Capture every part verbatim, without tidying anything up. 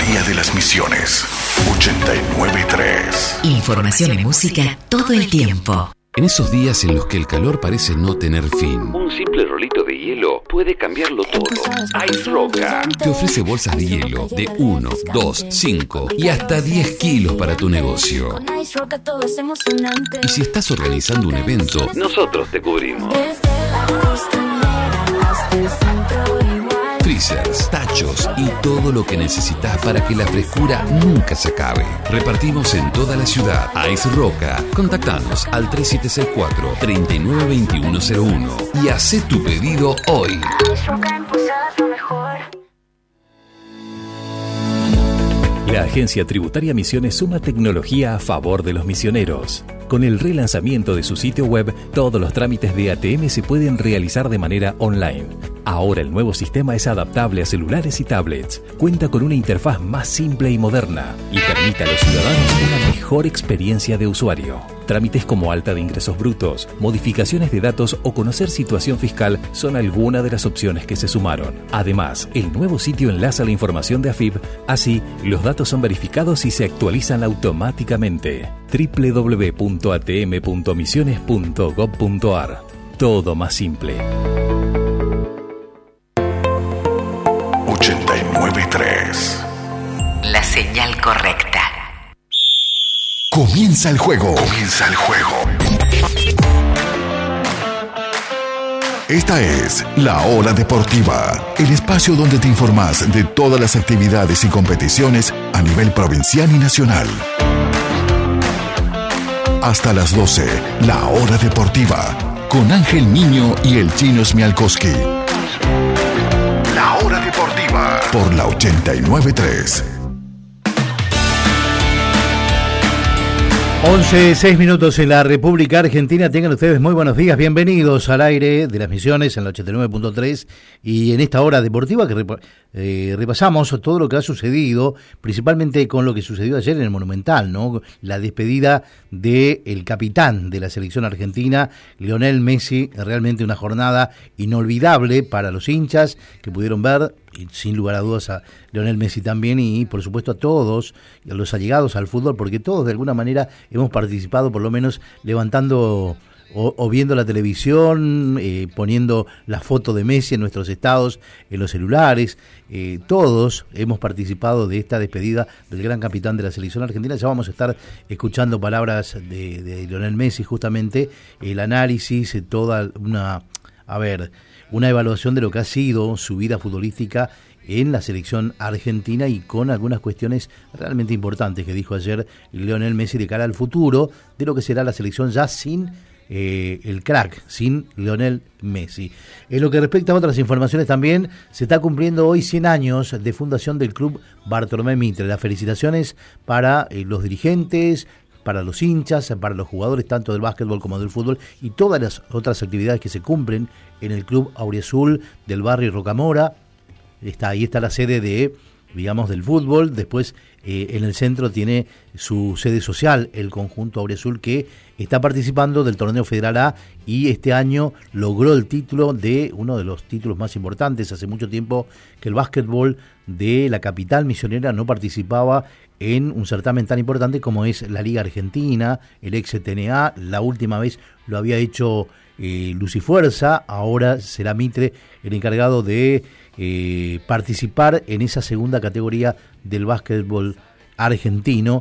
María de las Misiones, ochenta y nueve punto tres. Información y música todo el tiempo. En esos días en los que el calor parece no tener fin, un simple rolito de hielo puede cambiarlo todo. Ice Roca te ofrece bolsas de hielo de uno, dos, cinco y hasta diez kilos para tu negocio. Y si estás organizando un evento, nosotros te cubrimos. Freezers, tachos y todo lo que necesitas para que la frescura nunca se acabe. Repartimos en toda la ciudad. Ice Roca. Contactanos al tres siete seis cuatro, tres nueve dos uno cero uno y haz tu pedido hoy. La Agencia Tributaria Misiones suma tecnología a favor de los misioneros. Con el relanzamiento de su sitio web, todos los trámites de A T M se pueden realizar de manera online. Ahora el nuevo sistema es adaptable a celulares y tablets, cuenta con una interfaz más simple y moderna y permite a los ciudadanos una mejor experiencia de usuario. Trámites como alta de ingresos brutos, modificaciones de datos o conocer situación fiscal son algunas de las opciones que se sumaron. Además, el nuevo sitio enlaza la información de A F I B, así los datos son verificados y se actualizan automáticamente. doble u doble u doble u punto a t m punto misiones punto gob punto a r. Todo más simple. ochenta y nueve punto tres. La señal correcta. Comienza el juego. Comienza el juego. Esta es La Hora Deportiva, el espacio donde te informas de todas las actividades y competiciones a nivel provincial y nacional. Hasta las doce, La Hora Deportiva, con Ángel Niño y el Chino Smialkowski. La Hora Deportiva, por la ochenta y nueve punto tres. once, seis minutos en la República Argentina. Tengan ustedes muy buenos días. Bienvenidos al aire de las Misiones en la ochenta y nueve punto tres. Y en esta hora deportiva que rep- eh, repasamos todo lo que ha sucedido, principalmente con lo que sucedió ayer en el Monumental, ¿no? La despedida del capitán de la selección argentina, Lionel Messi. Realmente una jornada inolvidable para los hinchas que pudieron ver, y sin lugar a dudas a Lionel Messi también, y por supuesto a todos, a los allegados al fútbol, porque todos de alguna manera hemos participado, por lo menos levantando o, o viendo la televisión, eh, poniendo la foto de Messi en nuestros estados, en los celulares. Eh, todos hemos participado de esta despedida del gran capitán de la selección argentina. Ya vamos a estar escuchando palabras de, de Lionel Messi, justamente el análisis, toda una, a ver, una evaluación de lo que ha sido su vida futbolística en la selección argentina y con algunas cuestiones realmente importantes que dijo ayer Lionel Messi de cara al futuro de lo que será la selección ya sin eh, el crack, sin Lionel Messi. En lo que respecta a otras informaciones también, se está cumpliendo hoy cien años de fundación del Club Bartolomé Mitre. Las felicitaciones para eh, los dirigentes, para los hinchas, para los jugadores tanto del básquetbol como del fútbol y todas las otras actividades que se cumplen en el Club Auriazul del barrio Rocamora. Está, ahí está la sede de, digamos, del fútbol. Después eh, en el centro tiene su sede social, el conjunto Auriazul, que está participando del torneo Federal A y este año logró el título de uno de los títulos más importantes. Hace mucho tiempo que el básquetbol de la capital misionera no participaba en un certamen tan importante como es la Liga Argentina, el ex T N A. La última vez lo había hecho eh, Lucifuerza, ahora será Mitre el encargado de eh, participar en esa segunda categoría del básquetbol argentino.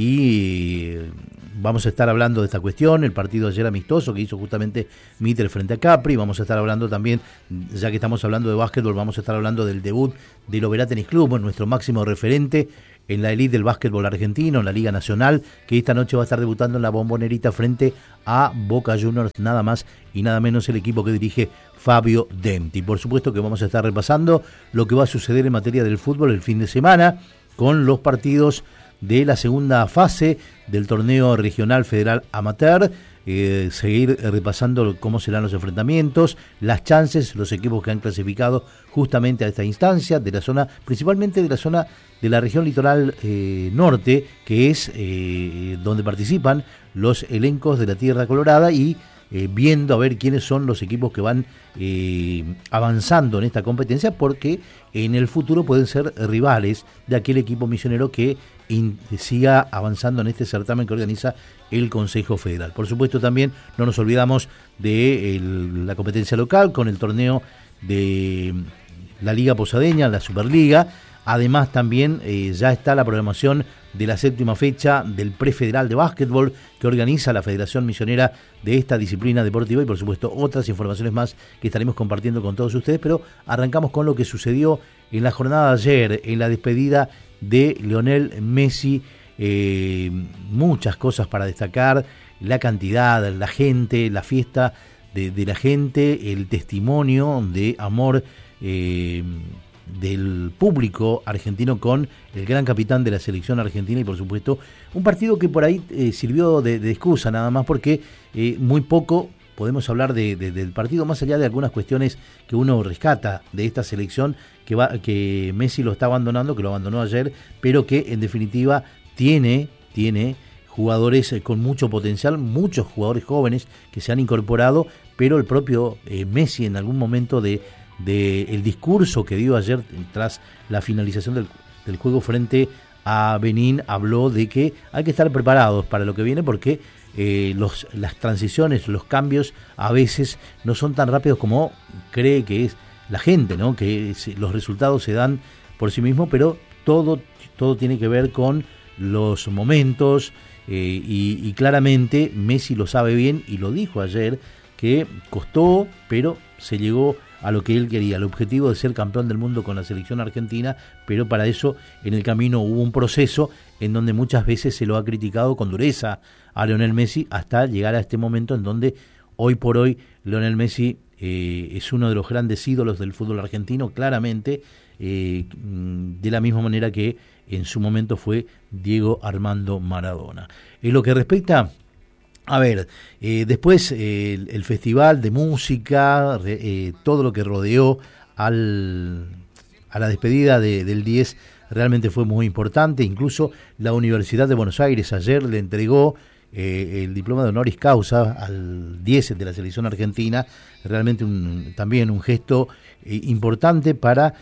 Y eh, vamos a estar hablando de esta cuestión, el partido ayer amistoso que hizo justamente Mitre frente a Capri. Vamos a estar hablando también, ya que estamos hablando de básquetbol, vamos a estar hablando del debut del Oberá Tenis Club, nuestro máximo referente en la elite del básquetbol argentino, en la Liga Nacional, que esta noche va a estar debutando en la Bombonerita frente a Boca Juniors, nada más y nada menos el equipo que dirige Fabio Dempti. Por supuesto que vamos a estar repasando lo que va a suceder en materia del fútbol el fin de semana, con los partidos de la segunda fase del torneo regional federal amateur, eh, seguir repasando cómo serán los enfrentamientos, las chances, los equipos que han clasificado justamente a esta instancia, de la zona, principalmente de la zona de la región litoral eh, norte, que es eh, donde participan los elencos de la Tierra Colorada, y eh, viendo a ver quiénes son los equipos que van eh, avanzando en esta competencia, porque en el futuro pueden ser rivales de aquel equipo misionero que in, siga avanzando en este certamen que organiza el Consejo Federal. Por supuesto, también no nos olvidamos de el, la competencia local con el torneo de la Liga Posadeña, la Superliga. Además, también eh, ya está la programación de la séptima fecha del Prefederal de Básquetbol que organiza la Federación Misionera de esta disciplina deportiva, y por supuesto otras informaciones más que estaremos compartiendo con todos ustedes. Pero arrancamos con lo que sucedió en la jornada de ayer, en la despedida de Lionel Messi. Eh, muchas cosas para destacar: la cantidad, la gente, la fiesta de, de la gente, el testimonio de amor eh, del público argentino con el gran capitán de la selección argentina, y por supuesto un partido que por ahí eh, sirvió de, de excusa nada más, porque eh, muy poco podemos hablar de, de, del partido, más allá de algunas cuestiones que uno rescata de esta selección que, va, que Messi lo está abandonando, que lo abandonó ayer, pero que en definitiva tiene, tiene jugadores con mucho potencial, muchos jugadores jóvenes que se han incorporado, pero el propio eh, Messi en algún momento de del de discurso que dio ayer tras la finalización del, del juego frente a Benín habló de que hay que estar preparados para lo que viene, porque eh, los, las transiciones, los cambios a veces no son tan rápidos como cree que es la gente, ¿no? Que es, los resultados se dan por sí mismos, pero todo, todo tiene que ver con los momentos eh, y, y claramente Messi lo sabe bien y lo dijo ayer, que costó, pero se llegó a lo que él quería, el objetivo de ser campeón del mundo con la selección argentina, pero para eso en el camino hubo un proceso en donde muchas veces se lo ha criticado con dureza a Lionel Messi, hasta llegar a este momento en donde hoy por hoy Lionel Messi eh, es uno de los grandes ídolos del fútbol argentino, claramente, eh, de la misma manera que en su momento fue Diego Armando Maradona. En lo que respecta A ver, eh, después eh, el, el festival de música, eh, todo lo que rodeó al, a la despedida de, del diez realmente fue muy importante. Incluso la Universidad de Buenos Aires ayer le entregó eh, el diploma de honoris causa al diez de la selección argentina. Realmente un, también un gesto eh, importante para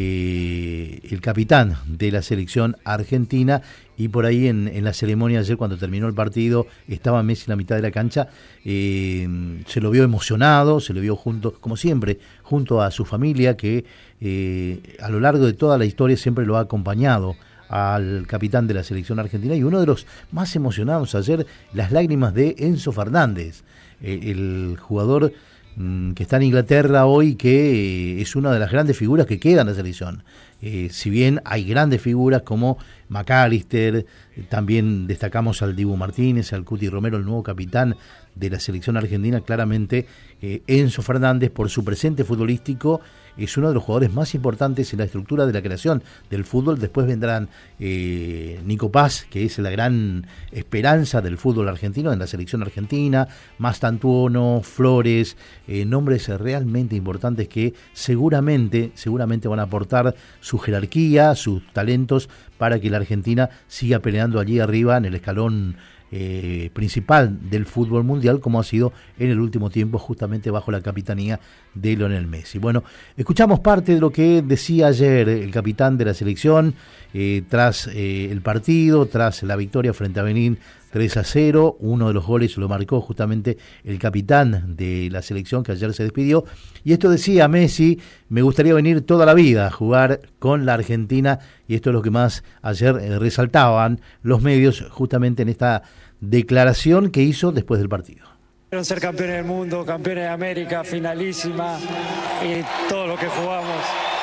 eh, el capitán de la selección argentina. Y por ahí en, en la ceremonia ayer, cuando terminó el partido, estaba Messi en la mitad de la cancha, eh, se lo vio emocionado, se lo vio junto, como siempre, junto a su familia, que eh, a lo largo de toda la historia siempre lo ha acompañado al capitán de la selección argentina. Y uno de los más emocionados ayer, las lágrimas de Enzo Fernández, eh, el jugador mm, que está en Inglaterra hoy, que eh, es una de las grandes figuras que queda en la selección. Eh, si bien hay grandes figuras como McAllister, eh, también destacamos al Dibu Martínez, al Cuti Romero, el nuevo capitán de la selección argentina, claramente eh, Enzo Fernández, por su presente futbolístico, es uno de los jugadores más importantes en la estructura de la creación del fútbol. Después vendrán eh, Nico Paz, que es la gran esperanza del fútbol argentino en la selección argentina, Mastantuono, Flores, eh, nombres realmente importantes que seguramente, seguramente van a aportar su jerarquía, sus talentos, para que la Argentina siga peleando allí arriba en el escalón Eh, principal del fútbol mundial, como ha sido en el último tiempo, justamente bajo la capitanía de Lionel Messi. Bueno, escuchamos parte de lo que decía ayer el capitán de la selección eh, tras eh, el partido, tras la victoria frente a Benín tres a cero. Uno de los goles lo marcó justamente el capitán de la selección, que ayer se despidió, y esto decía Messi: me gustaría venir toda la vida a jugar con la Argentina, y esto es lo que más ayer eh, resaltaban los medios justamente en esta declaración que hizo después del partido. Quiero ser campeones del mundo, campeones de América, finalísima, y todo lo que jugamos.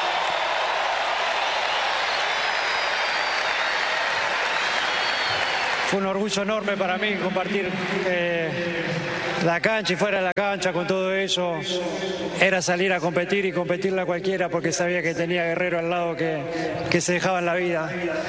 Fue un orgullo enorme para mí compartir eh, la cancha y fuera de la cancha con todo eso. Era salir a competir y competirle a cualquiera, porque sabía que tenía Guerrero al lado que, que se dejaban la vida.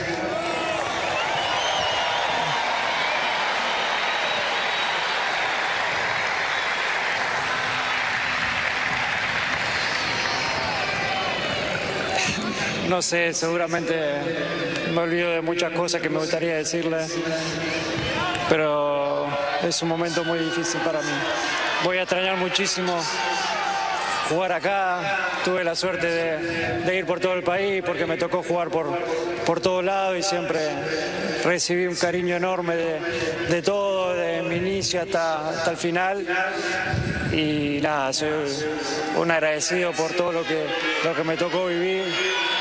No sé, seguramente me olvido de muchas cosas que me gustaría decirle, pero es un momento muy difícil para mí. voy a extrañar muchísimo jugar acá. Tuve la suerte de, de ir por todo el país porque me tocó jugar por, por todos lados y siempre recibí un cariño enorme de, de todo, de mi inicio hasta, hasta el final. Y nada, soy un agradecido por todo lo que, lo que me tocó vivir.